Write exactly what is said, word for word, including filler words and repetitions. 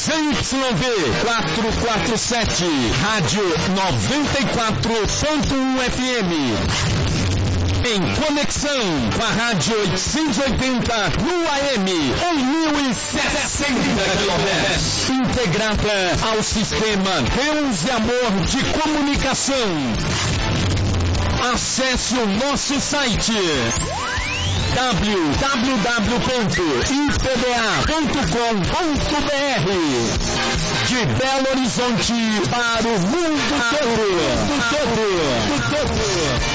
Z Y V quatrocentos e quarenta e sete, Rádio noventa e quatro ponto um F M. Em conexão com a Rádio oitocentos e oitenta no A M, em mil e sessenta quilômetros. Integrada ao sistema Deus e Amor de Comunicação. Acesse o nosso site w w w ponto i p b a ponto com ponto b r. De Belo Horizonte para o mundo todo. Todo.